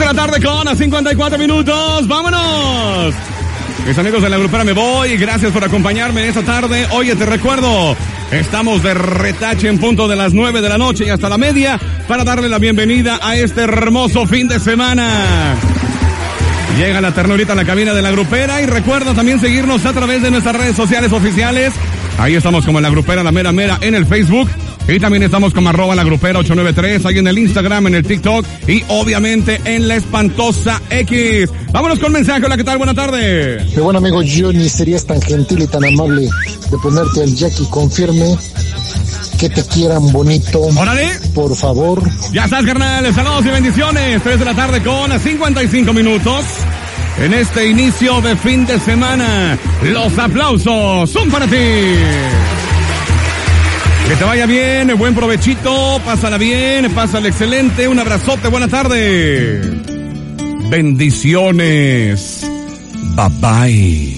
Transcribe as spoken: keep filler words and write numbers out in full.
de la tarde con cincuenta y cuatro minutos. ¡Vámonos! Mis amigos de la grupera, me voy. Gracias por acompañarme esta tarde. Oye, te recuerdo, estamos de retache en punto de las nueve de la noche y hasta la media para darle la bienvenida a este hermoso fin de semana. Llega la ternurita a la cabina de la grupera y recuerda también seguirnos a través de nuestras redes sociales oficiales. Ahí estamos como la grupera La Mera Mera en el Facebook. Y también estamos como arroba la grupera ocho nueve tres, ahí en el Instagram, en el TikTok y obviamente en la espantosa X. Vámonos con mensaje. Hola, ¿qué tal? Buenas tardes. Mi buen amigo Johnny, serías tan gentil y tan amable de ponerte al Jackie Confirme que te quieran bonito. ¡Órale! Por favor. Ya estás, carnal. Saludos y bendiciones. tres de la tarde con cincuenta y cinco minutos. En este inicio de fin de semana, los aplausos son para ti. Que te vaya bien, buen provechito, pásala bien, pásala excelente, un abrazote, buena tarde. Bendiciones. Bye bye.